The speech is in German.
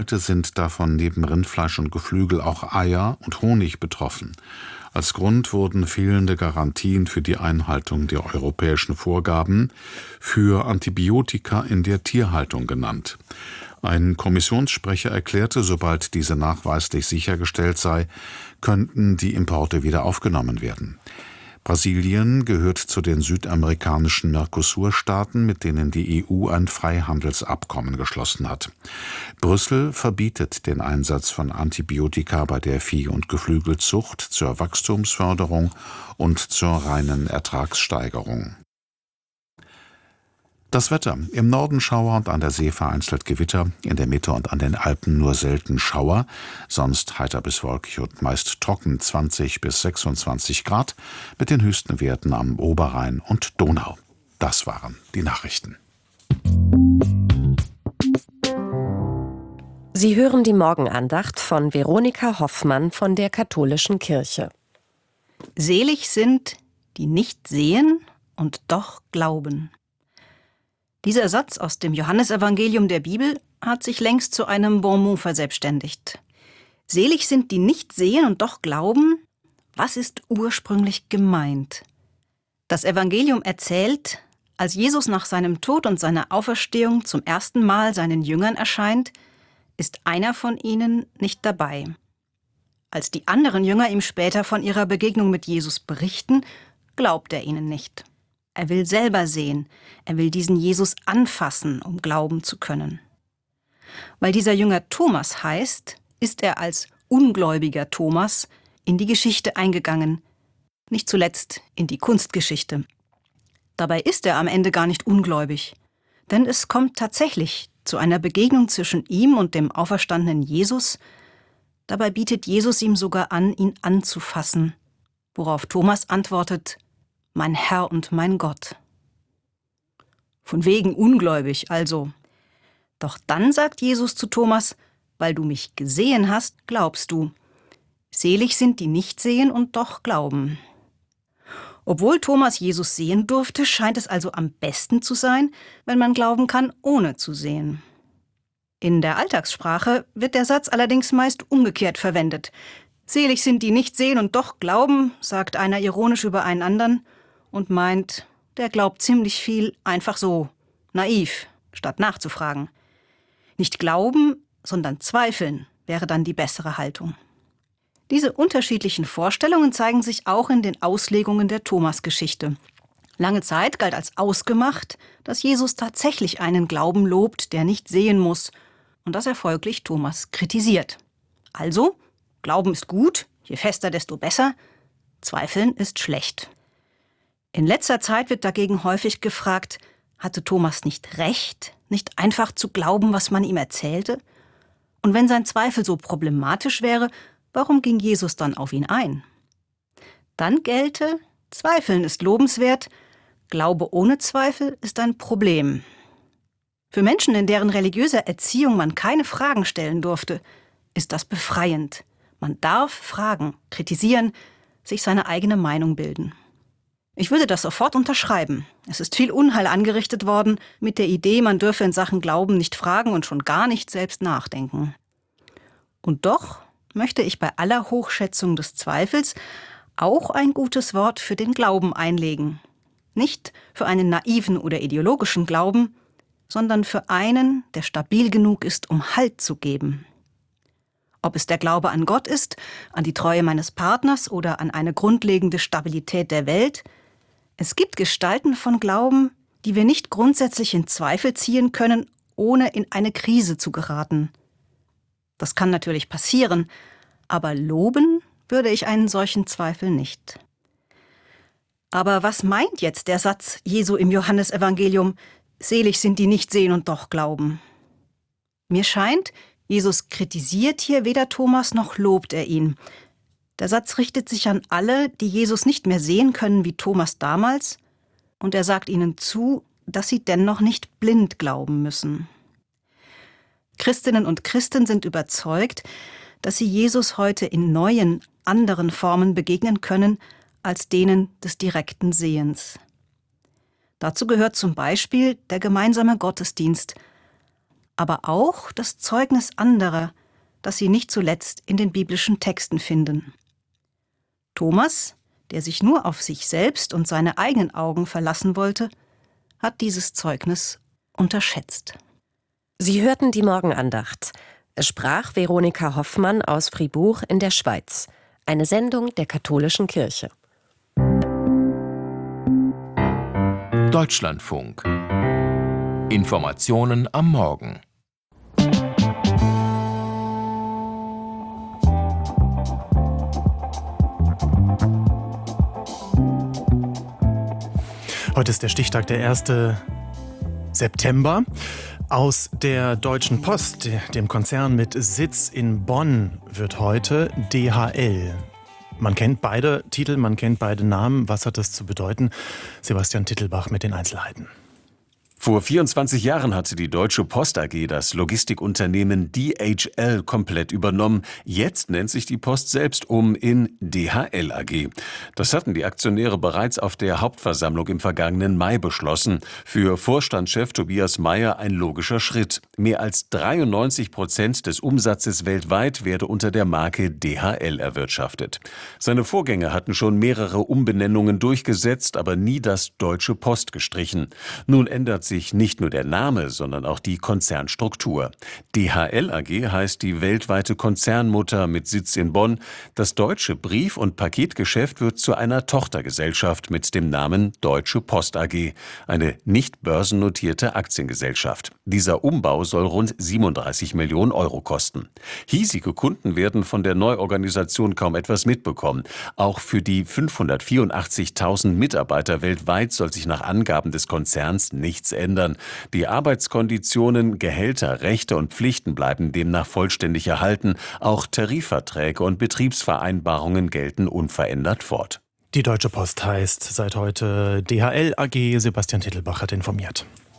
Heute sind davon neben Rindfleisch und Geflügel auch Eier und Honig betroffen. Als Grund wurden fehlende Garantien für die Einhaltung der europäischen Vorgaben für Antibiotika in der Tierhaltung genannt. Ein Kommissionssprecher erklärte, sobald diese nachweislich sichergestellt sei, könnten die Importe wieder aufgenommen werden. Brasilien gehört zu den südamerikanischen Mercosur-Staaten, mit denen die EU ein Freihandelsabkommen geschlossen hat. Brüssel verbietet den Einsatz von Antibiotika bei der Vieh- und Geflügelzucht zur Wachstumsförderung und zur reinen Ertragssteigerung. Das Wetter: Im Norden Schauer und an der See vereinzelt Gewitter, in der Mitte und an den Alpen nur selten Schauer, sonst heiter bis wolkig und meist trocken, 20 bis 26 Grad, mit den höchsten Werten am Oberrhein und Donau. Das waren die Nachrichten. Sie hören die Morgenandacht von Veronika Hoffmann von der Katholischen Kirche. Selig sind, die nicht sehen und doch glauben. Dieser Satz aus dem Johannesevangelium der Bibel hat sich längst zu einem Bonmot verselbstständigt. Selig sind, die nicht sehen und doch glauben. Was ist ursprünglich gemeint? Das Evangelium erzählt, als Jesus nach seinem Tod und seiner Auferstehung zum ersten Mal seinen Jüngern erscheint, ist einer von ihnen nicht dabei. Als die anderen Jünger ihm später von ihrer Begegnung mit Jesus berichten, glaubt er ihnen nicht. Er will selber sehen, er will diesen Jesus anfassen, um glauben zu können. Weil dieser Jünger Thomas heißt, ist er als ungläubiger Thomas in die Geschichte eingegangen, nicht zuletzt in die Kunstgeschichte. Dabei ist er am Ende gar nicht ungläubig, denn es kommt tatsächlich zu einer Begegnung zwischen ihm und dem auferstandenen Jesus. Dabei bietet Jesus ihm sogar an, ihn anzufassen, worauf Thomas antwortet: Mein Herr und mein Gott. Von wegen ungläubig also. Doch dann sagt Jesus zu Thomas: Weil du mich gesehen hast, glaubst du. Selig sind, die nicht sehen und doch glauben. Obwohl Thomas Jesus sehen durfte, scheint es also am besten zu sein, wenn man glauben kann, ohne zu sehen. In der Alltagssprache wird der Satz allerdings meist umgekehrt verwendet. Selig sind, die nicht sehen und doch glauben, sagt einer ironisch über einen anderen und meint, der glaubt ziemlich viel einfach so, naiv, statt nachzufragen. Nicht glauben, sondern zweifeln wäre dann die bessere Haltung. Diese unterschiedlichen Vorstellungen zeigen sich auch in den Auslegungen der Thomas-Geschichte. Lange Zeit galt als ausgemacht, dass Jesus tatsächlich einen Glauben lobt, der nicht sehen muss, und dass er folglich Thomas kritisiert. Also, Glauben ist gut, je fester, desto besser, Zweifeln ist schlecht. In letzter Zeit wird dagegen häufig gefragt, hatte Thomas nicht recht, nicht einfach zu glauben, was man ihm erzählte? Und wenn sein Zweifel so problematisch wäre, warum ging Jesus dann auf ihn ein? Dann gelte, Zweifeln ist lobenswert, Glaube ohne Zweifel ist ein Problem. Für Menschen, in deren religiöser Erziehung man keine Fragen stellen durfte, ist das befreiend. Man darf fragen, kritisieren, sich seine eigene Meinung bilden. Ich würde das sofort unterschreiben. Es ist viel Unheil angerichtet worden mit der Idee, man dürfe in Sachen Glauben nicht fragen und schon gar nicht selbst nachdenken. Und doch möchte ich bei aller Hochschätzung des Zweifels auch ein gutes Wort für den Glauben einlegen. Nicht für einen naiven oder ideologischen Glauben, sondern für einen, der stabil genug ist, um Halt zu geben. Ob es der Glaube an Gott ist, an die Treue meines Partners oder an eine grundlegende Stabilität der Welt, es gibt Gestalten von Glauben, die wir nicht grundsätzlich in Zweifel ziehen können, ohne in eine Krise zu geraten. Das kann natürlich passieren, aber loben würde ich einen solchen Zweifel nicht. Aber was meint jetzt der Satz Jesu im Johannesevangelium: Selig sind, die nicht sehen und doch glauben? Mir scheint, Jesus kritisiert hier weder Thomas noch lobt er ihn. Der Satz richtet sich an alle, die Jesus nicht mehr sehen können wie Thomas damals, und er sagt ihnen zu, dass sie dennoch nicht blind glauben müssen. Christinnen und Christen sind überzeugt, dass sie Jesus heute in neuen, anderen Formen begegnen können als denen des direkten Sehens. Dazu gehört zum Beispiel der gemeinsame Gottesdienst. aber auch das Zeugnis anderer, das Sie nicht zuletzt in den biblischen Texten finden. Thomas, der sich nur auf sich selbst und seine eigenen Augen verlassen wollte, hat dieses Zeugnis unterschätzt. Sie hörten die Morgenandacht. Es sprach Veronika Hoffmann aus Fribourg in der Schweiz. Eine Sendung der Katholischen Kirche. Deutschlandfunk. Informationen am Morgen. Heute ist der Stichtag, der 1. September. Aus der Deutschen Post, dem Konzern mit Sitz in Bonn, wird heute DHL. Man kennt beide Titel, man kennt beide Namen. Was hat das zu bedeuten? Sebastian Tittelbach mit den Einzelheiten. Vor 24 Jahren hatte die Deutsche Post AG das Logistikunternehmen DHL komplett übernommen. Jetzt nennt sich die Post selbst um in DHL AG. Das hatten die Aktionäre bereits auf der Hauptversammlung im vergangenen Mai beschlossen. Für Vorstandschef Tobias Meyer ein logischer Schritt. Mehr als 93% des Umsatzes weltweit werde unter der Marke DHL erwirtschaftet. Seine Vorgänger hatten schon mehrere Umbenennungen durchgesetzt, aber nie das Deutsche Post gestrichen. Nun ändert sich nicht nur der Name, sondern auch die Konzernstruktur. DHL AG heißt die weltweite Konzernmutter mit Sitz in Bonn. Das deutsche Brief- und Paketgeschäft wird zu einer Tochtergesellschaft mit dem Namen Deutsche Post AG, eine nicht börsennotierte Aktiengesellschaft. Dieser Umbau soll rund 37 Millionen Euro kosten. Hiesige Kunden werden von der Neuorganisation kaum etwas mitbekommen. Auch für die 584.000 Mitarbeiter weltweit soll sich nach Angaben des Konzerns nichts ändern. Die Arbeitskonditionen, Gehälter, Rechte und Pflichten bleiben demnach vollständig erhalten. Auch Tarifverträge und Betriebsvereinbarungen gelten unverändert fort. Die Deutsche Post heißt seit heute DHL AG. Sebastian Tittelbach hat informiert.